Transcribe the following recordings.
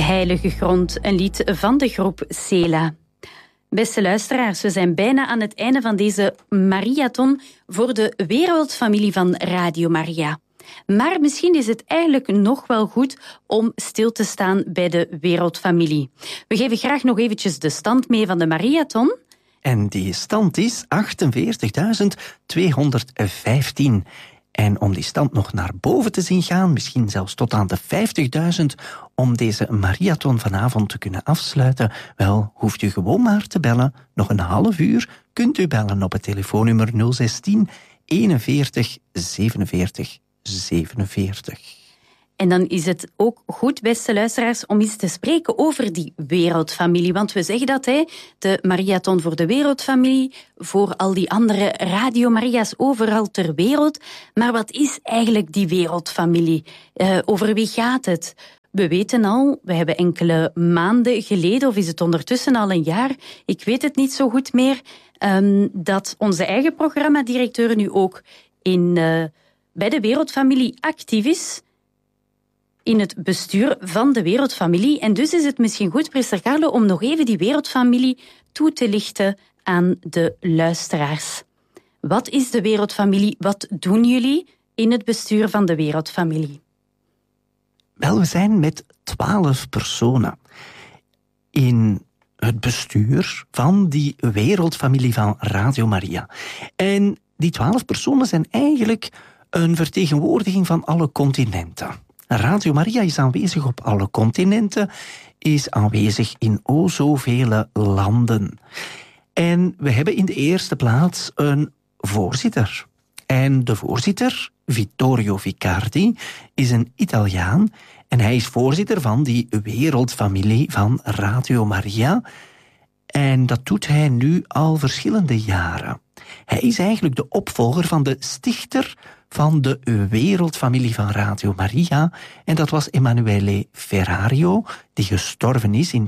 Heilige grond, een lied van de groep Sela. Beste luisteraars, we zijn bijna aan het einde van deze marathon voor de wereldfamilie van Radio Maria. Maar misschien is het eigenlijk nog wel goed om stil te staan bij de wereldfamilie. We geven graag nog eventjes de stand mee van de marathon. En die stand is 48.215. En om die stand nog naar boven te zien gaan, misschien zelfs tot aan de 50.000, om deze marathon vanavond te kunnen afsluiten, wel, hoeft u gewoon maar te bellen. Nog een half uur kunt u bellen op het telefoonnummer 016 41 47 47. En dan is het ook goed, beste luisteraars, om eens te spreken over die wereldfamilie. Want we zeggen dat, de marathon voor de wereldfamilie, voor al die andere Radio Maria's overal ter wereld. Maar wat is eigenlijk die wereldfamilie? Over wie gaat het? We weten al, we hebben enkele maanden geleden, of is het ondertussen al een jaar, ik weet het niet zo goed meer, dat onze eigen programmadirecteur nu ook bij de wereldfamilie actief is in het bestuur van de wereldfamilie. En dus is het misschien goed, Priester Carlo, om nog even die wereldfamilie toe te lichten aan de luisteraars. Wat is de wereldfamilie? Wat doen jullie in het bestuur van de wereldfamilie? Wel, we zijn met 12 personen in het bestuur van die wereldfamilie van Radio Maria. En die 12 personen zijn eigenlijk een vertegenwoordiging van alle continenten. Radio Maria is aanwezig op alle continenten, is aanwezig in zoveel landen. En we hebben in de eerste plaats een voorzitter. En de voorzitter, Vittorio Vicardi, is een Italiaan en hij is voorzitter van die wereldfamilie van Radio Maria. En dat doet hij nu al verschillende jaren. Hij is eigenlijk de opvolger van de stichter van de wereldfamilie van Radio Maria. En dat was Emanuele Ferrario, die gestorven is in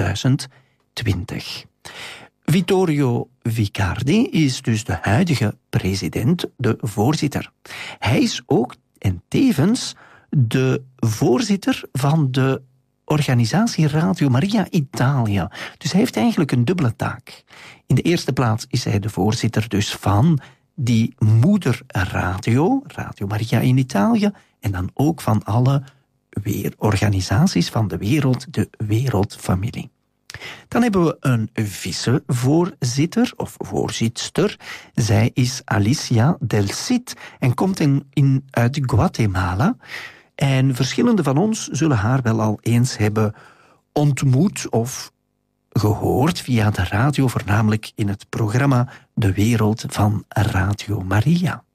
2020. Vittorio Vicardi is dus de huidige president, de voorzitter. Hij is ook en tevens de voorzitter van de organisatie Radio Maria Italia. Dus hij heeft eigenlijk een dubbele taak. In de eerste plaats is hij de voorzitter dus van die moederradio, Radio Maria in Italië, en dan ook van alle organisaties van de wereld, de wereldfamilie. Dan hebben we een vicevoorzitter of voorzitster. Zij is Alicia Del Cid en komt uit Guatemala. En verschillende van ons zullen haar wel al eens hebben ontmoet of gehoord via de radio, voornamelijk in het programma De Wereld van Radio Maria.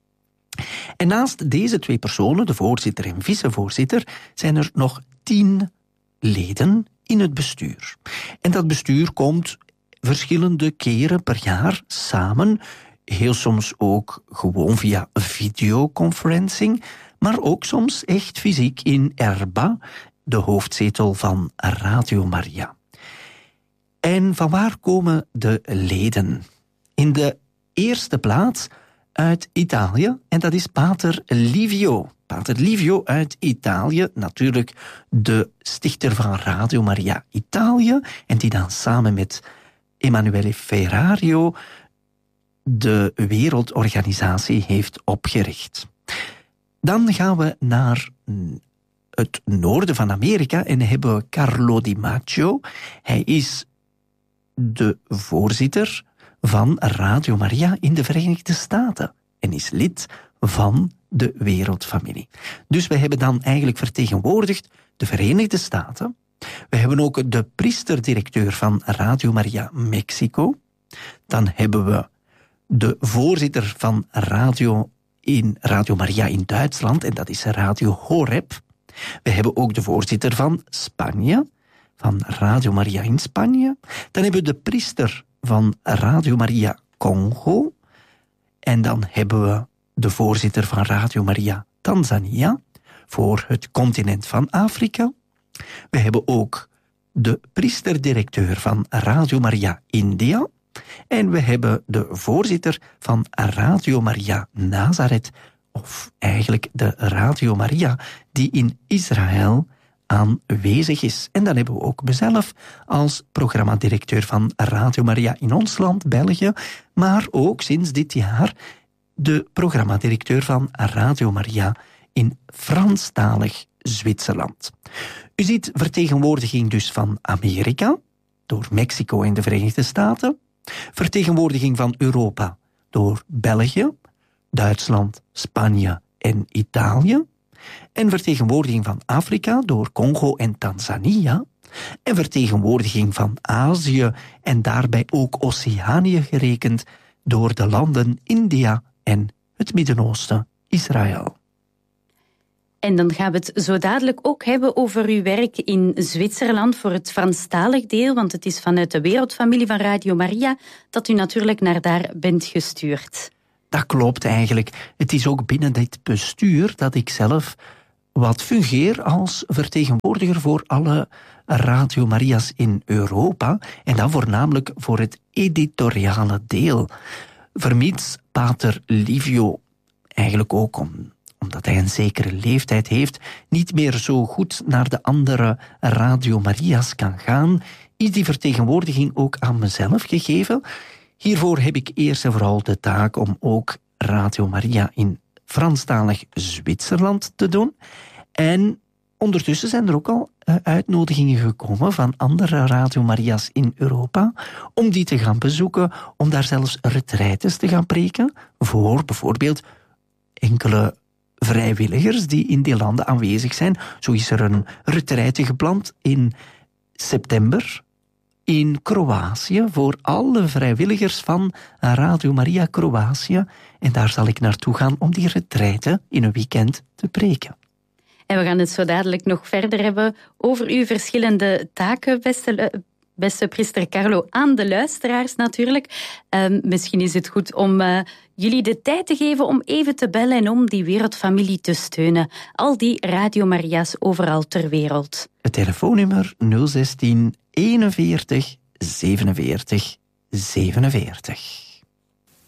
En naast deze 2 personen, de voorzitter en vicevoorzitter, zijn er nog 10 leden in het bestuur. En dat bestuur komt verschillende keren per jaar samen, heel soms ook gewoon via videoconferencing, maar ook soms echt fysiek in Erba, de hoofdzetel van Radio Maria. En vanwaar komen de leden? In de eerste plaats uit Italië, en dat is Pater Livio. Pater Livio uit Italië, natuurlijk de stichter van Radio Maria Italië, en die dan samen met Emanuele Ferrario de wereldorganisatie heeft opgericht. Dan gaan we naar het noorden van Amerika en hebben we Carlo Di Maggio. Hij is de voorzitter van Radio Maria in de Verenigde Staten en is lid van de wereldfamilie. Dus we hebben dan eigenlijk vertegenwoordigd de Verenigde Staten. We hebben ook de priesterdirecteur van Radio Maria Mexico. Dan hebben we de voorzitter van Radio Maria in Duitsland, en dat is Radio Horeb. We hebben ook de voorzitter van Spanje, van Radio Maria in Spanje. Dan hebben we de priester van Radio Maria Congo. En dan hebben we de voorzitter van Radio Maria Tanzania voor het continent van Afrika. We hebben ook de priesterdirecteur van Radio Maria India. En we hebben de voorzitter van Radio Maria Nazareth, of eigenlijk de Radio Maria die in Israël aanwezig is. En dan hebben we ook mezelf als programmadirecteur van Radio Maria in ons land, België, maar ook sinds dit jaar de programmadirecteur van Radio Maria in Franstalig Zwitserland. U ziet vertegenwoordiging dus van Amerika, door Mexico en de Verenigde Staten, vertegenwoordiging van Europa door België, Duitsland, Spanje en Italië, en vertegenwoordiging van Afrika door Congo en Tanzania, en vertegenwoordiging van Azië en daarbij ook Oceanië gerekend door de landen India en het Midden-Oosten, Israël. En dan gaan we het zo dadelijk ook hebben over uw werk in Zwitserland voor het Franstalig deel, want het is vanuit de wereldfamilie van Radio Maria dat u natuurlijk naar daar bent gestuurd. Dat klopt eigenlijk. Het is ook binnen dit bestuur dat ik zelf wat fungeer als vertegenwoordiger voor alle Radio Maria's in Europa, en dan voornamelijk voor het editoriale deel. Vermits pater Livio eigenlijk ook omdat hij een zekere leeftijd heeft, niet meer zo goed naar de andere Radio Maria's kan gaan, is die vertegenwoordiging ook aan mezelf gegeven. Hiervoor heb ik eerst en vooral de taak om ook Radio Maria in Franstalig Zwitserland te doen. En ondertussen zijn er ook al uitnodigingen gekomen van andere Radio Maria's in Europa om die te gaan bezoeken, om daar zelfs retraites te gaan preken voor bijvoorbeeld enkele vrijwilligers die in die landen aanwezig zijn. Zo is er een retraite gepland in september in Kroatië voor alle vrijwilligers van Radio Maria Kroatië. En daar zal ik naartoe gaan om die retraite in een weekend te preken. En we gaan het zo dadelijk nog verder hebben over uw verschillende taken, beste priester Carlo, aan de luisteraars natuurlijk. Misschien is het goed om jullie de tijd te geven om even te bellen en om die wereldfamilie te steunen. Al die Radio Maria's overal ter wereld. Het telefoonnummer 016 41 47 47.